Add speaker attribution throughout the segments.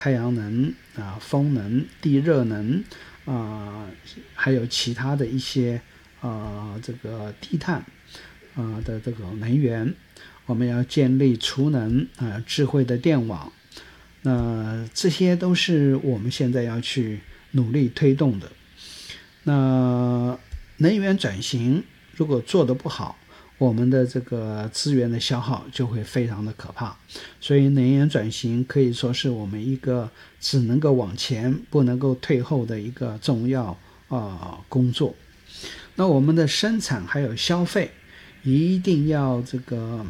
Speaker 1: 太阳能风能、地热能还有其他的一些这个低碳的这个能源。我们要建立储能智慧的电网，那这些都是我们现在要去努力推动的。那能源转型如果做得不好，我们的这个资源的消耗就会非常的可怕。所以能源转型可以说是我们一个只能够往前不能够退后的一个重要工作。那我们的生产还有消费一定要这个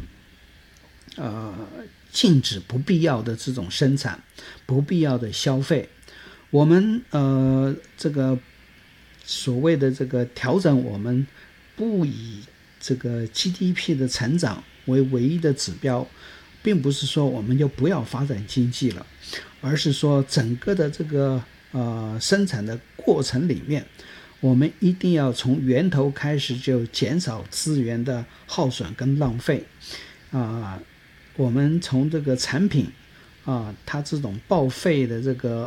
Speaker 1: 禁止不必要的这种生产，不必要的消费。我们这个所谓的这个调整，我们不以这个 GDP 的成长为唯一的指标，并不是说我们就不要发展经济了，而是说整个的这个生产的过程里面，我们一定要从源头开始就减少资源的耗损跟浪费我们从这个产品它这种报废的这个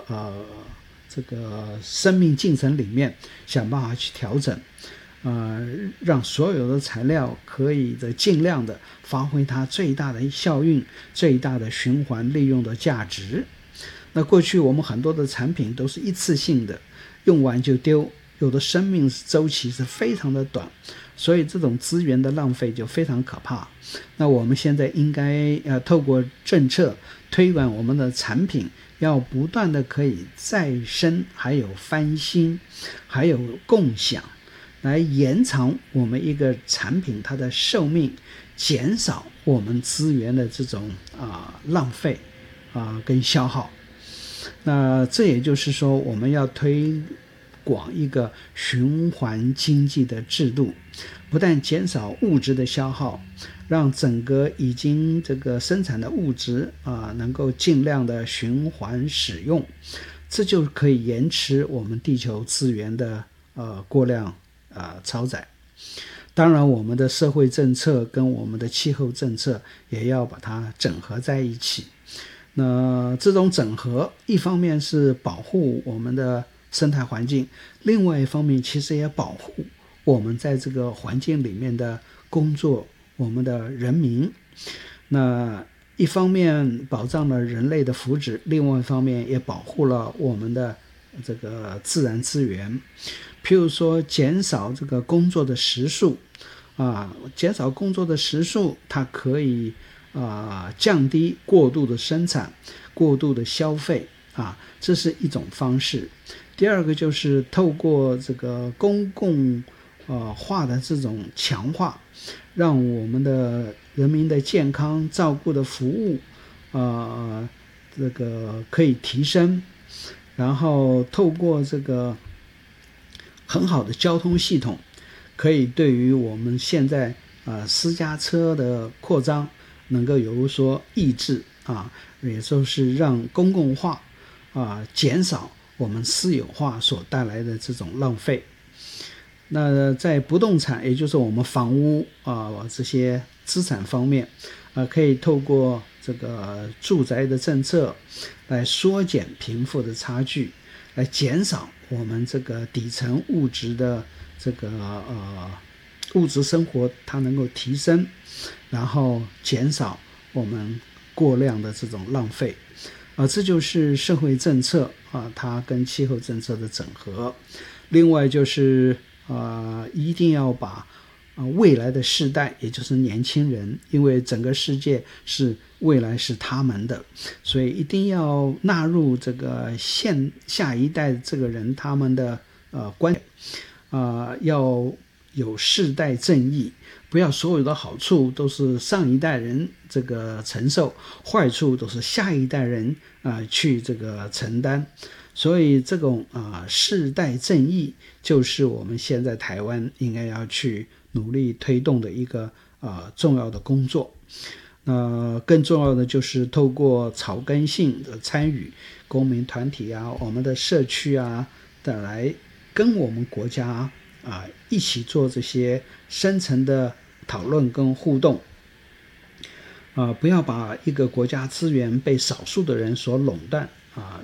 Speaker 1: 生命进程里面想办法去调整让所有的材料可以尽量的发挥它最大的效应，最大的循环利用的价值。那过去我们很多的产品都是一次性的，用完就丢，有的生命周期是非常的短，所以这种资源的浪费就非常可怕。那我们现在应该透过政策推广我们的产品，要不断的可以再生，还有翻新，还有共享，来延长我们一个产品它的寿命，减少我们资源的这种浪费跟消耗。那这也就是说，我们要推广一个循环经济的制度，不但减少物质的消耗，让整个已经这个生产的物质能够尽量的循环使用，这就可以延迟我们地球资源的过量超载。当然我们的社会政策跟我们的气候政策也要把它整合在一起。那这种整合一方面是保护我们的生态环境，另外一方面其实也保护我们在这个环境里面的工作，我们的人民。那一方面保障了人类的福祉，另外一方面也保护了我们的这个自然资源。譬如说减少这个工作的时数减少工作的时数，它可以降低过度的生产，过度的消费这是一种方式。第二个就是透过这个公共化的这种强化，让我们的人民的健康照顾的服务这个可以提升，然后透过这个很好的交通系统，可以对于我们现在私家车的扩张能够有所抑制也就是让公共化减少我们私有化所带来的这种浪费。那在不动产，也就是我们房屋这些资产方面可以透过这个住宅的政策来缩减贫富的差距，来减少我们这个底层物质的这个物质生活它能够提升，然后减少我们过量的这种浪费这就是社会政策它跟气候政策的整合。另外就是一定要把未来的世代，也就是年轻人，因为整个世界是未来是他们的，所以一定要纳入这个下一代这个人他们的观点要有世代正义，不要所有的好处都是上一代人这个承受，坏处都是下一代人去这个承担。所以这种世代正义就是我们现在台湾应该要去努力推动的一个重要的工作。更重要的就是透过草根性的参与，公民团体我们的社区的来跟我们国家一起做这些深层的讨论跟互动不要把一个国家资源被少数的人所垄断啊